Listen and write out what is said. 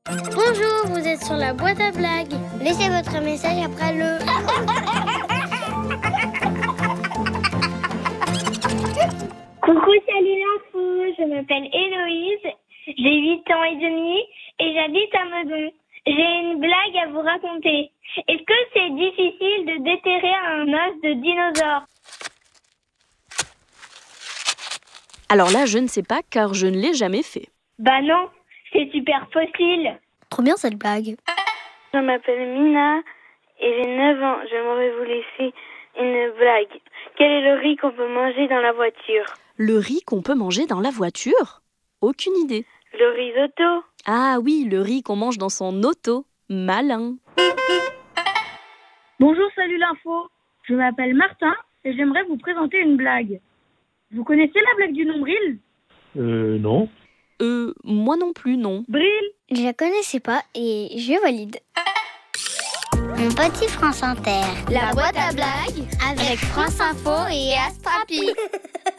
Bonjour, vous êtes sur la boîte à blagues. Laissez votre message après le... Coucou, salut l'info, je m'appelle Héloïse, j'ai 8 ans et demi et j'habite à Meudon. J'ai une blague à vous raconter. Est-ce que c'est difficile de déterrer un os de dinosaure? Alors là, je ne sais pas car je ne l'ai jamais fait. Bah non, c'est super facile. Trop bien cette blague. Je m'appelle Mina et j'ai 9 ans. J'aimerais vous laisser une blague. Quel est le riz qu'on peut manger dans la voiture? Le riz qu'on peut manger dans la voiture? Aucune idée. Le risotto. Ah oui, le riz qu'on mange dans son auto. Malin. Bonjour, salut l'info. Je m'appelle Martin et j'aimerais vous présenter une blague. Vous connaissez la blague du nombril? Non. Moi non plus, non. Bril? Je la connaissais pas et je valide. Mon petit France Inter. La boîte à blagues avec France Info et Astrapi.